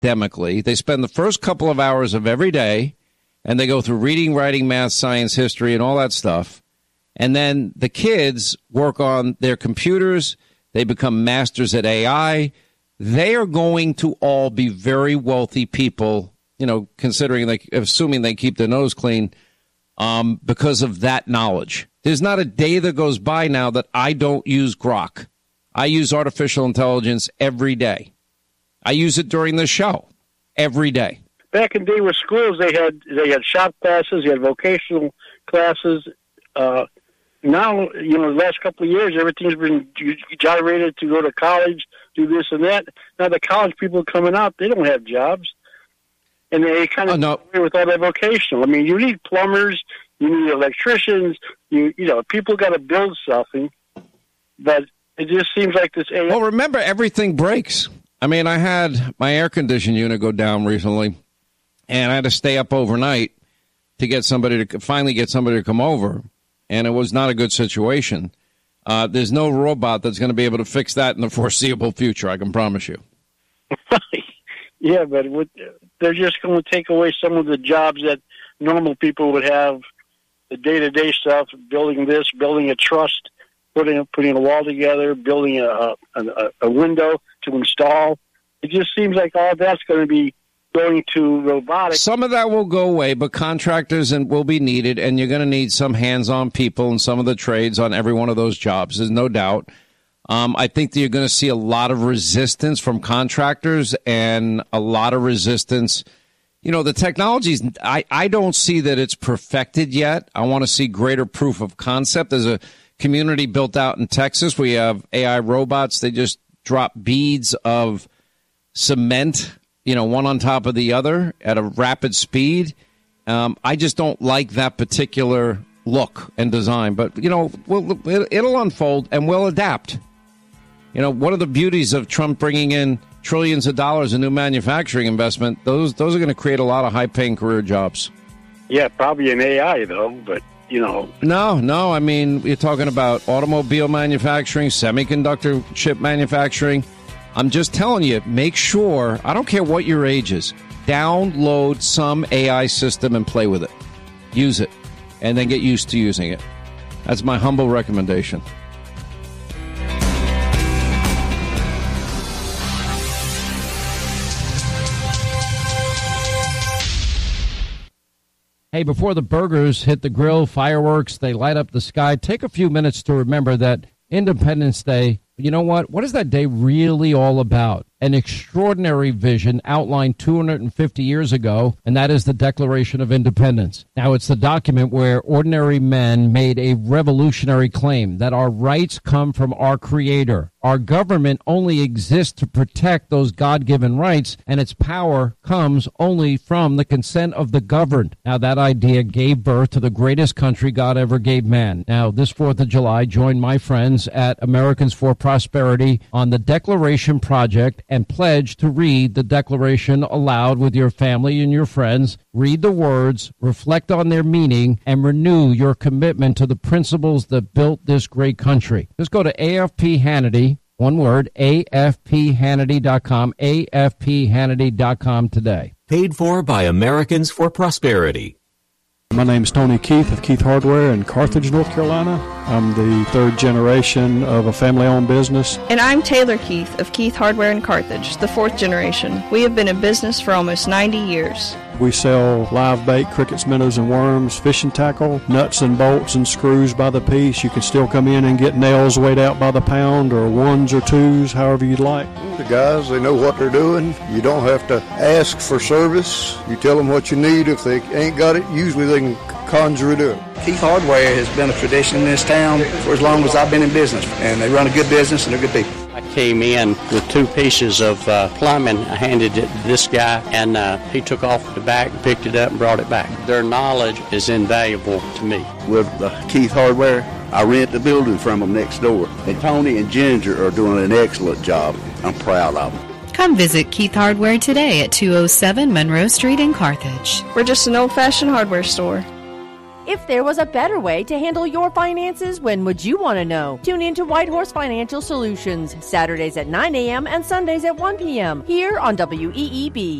academically. They spend the first couple of hours of every day, and they go through reading, writing, math, science, history, and all that stuff. And then the kids work on their computers. They become masters at AI. They are going to all be very wealthy people, assuming they keep their nose clean, because of that knowledge. There's not a day that goes by now that I don't use Grok. I use artificial intelligence every day. I use it during the show every day. Back in the day with schools, they had shop classes, you had vocational classes. Now, the last couple of years, everything's been gyrated to go to college, do this and that. Now the college people coming out, they don't have jobs. And they kind of away with all that vocational. I mean, you need plumbers, you need electricians, people got to build something. But it just seems like this AI. Well, remember, everything breaks. I mean, I had my air conditioning unit go down recently, and I had to stay up overnight to get somebody to come over, and it was not a good situation. There's no robot that's going to be able to fix that in the foreseeable future, I can promise you. Yeah, but they're just going to take away some of the jobs that normal people would have, the day-to-day stuff, building this, building a trust, putting a wall together, building a window to install. It just seems like all that's going to be going to robotics. Some of that will go away, but contractors will be needed, and you're going to need some hands-on people in some of the trades on every one of those jobs. There's no doubt. I think that you're going to see a lot of resistance from contractors and a lot of resistance. The technologies, I don't see that it's perfected yet. I want to see greater proof of concept. There's a community built out in Texas. We have AI robots. They just drop beads of cement, one on top of the other at a rapid speed. I just don't like that particular look and design. But, it'll unfold and we'll adapt. One of the beauties of Trump bringing in trillions of dollars in new manufacturing investment, those are going to create a lot of high-paying career jobs. Yeah, probably in AI, though, but, No, I mean, you're talking about automobile manufacturing, semiconductor chip manufacturing. I'm just telling you, make sure, I don't care what your age is, download some AI system and play with it. Use it, and then get used to using it. That's my humble recommendation. Hey, before the burgers hit the grill, fireworks, they light up the sky, take a few minutes to remember that Independence Day, you know what? What is that day really all about? An extraordinary vision outlined 250 years ago, and that is the Declaration of Independence. Now, it's the document where ordinary men made a revolutionary claim that our rights come from our Creator. Our government only exists to protect those God-given rights, and its power comes only from the consent of the governed. Now, that idea gave birth to the greatest country God ever gave man. Now, this 4th of July, join my friends at Americans for Prosperity on the Declaration Project and pledge to read the Declaration aloud with your family and your friends. Read the words, reflect on their meaning, and renew your commitment to the principles that built this great country. Just go to AFP Hannity, one word, AFPHannity.com, AFPHannity.com today. Paid for by Americans for Prosperity. My name is Tony Keith of Keith Hardware in Carthage, North Carolina. I'm the third generation of a family-owned business. And I'm Taylor Keith of Keith Hardware in Carthage, the fourth generation. We have been in business for almost 90 years. We sell live bait, crickets, minnows, and worms, fishing tackle, nuts and bolts and screws by the piece. You can still come in and get nails weighed out by the pound or ones or twos, however you'd like. The guys, they know what they're doing. You don't have to ask for service. You tell them what you need. If they ain't got it, usually they can conjure it up. Keith Hardware has been a tradition in this town for as long as I've been in business, and they run a good business and they're good people. I came in with 2 pieces of plumbing. I handed it to this guy, and he took off the back, picked it up, and brought it back. Their knowledge is invaluable to me. With Keith Hardware, I rent the building from them next door. And Tony and Ginger are doing an excellent job. I'm proud of them. Come visit Keith Hardware today at 207 Monroe Street in Carthage. We're just an old-fashioned hardware store. If there was a better way to handle your finances, when would you want to know? Tune in to White Horse Financial Solutions, Saturdays at 9 a.m. and Sundays at 1 p.m. here on WEEB.